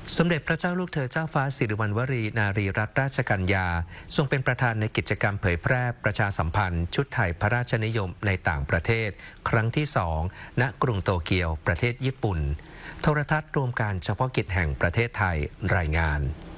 สมเด็จพระเจ้าลูกเธอเจ้าฟ้าสิริวัณวรีนารีรัตนราชกัญญาทรงเป็นประธานในกิจกรรมเผยแพร่ประชาสัมพันธ์ชุดไทยพระราชนิยมในต่างประเทศครั้งที่2ณกรุงโตเกียวประเทศญี่ปุ่นโทรทัศน์รวมการเฉพาะกิจแห่งประเทศไทยรายงาน